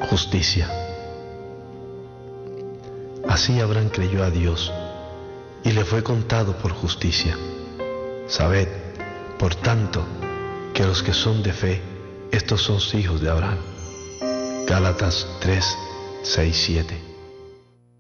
Justicia. Así Abraham creyó a Dios, y le fue contado por justicia. Sabed, por tanto, que los que son de fe, estos son hijos de Abraham. Gálatas 3, 6, 7.